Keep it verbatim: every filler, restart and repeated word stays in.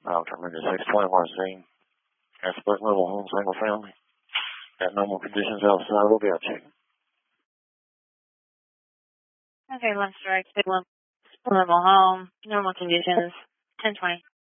Uh, tremendous six twenty-one scene. Got split level home, single family. Got normal conditions outside. We'll be out checking. Okay, left strike, split level home, normal conditions, ten twenty.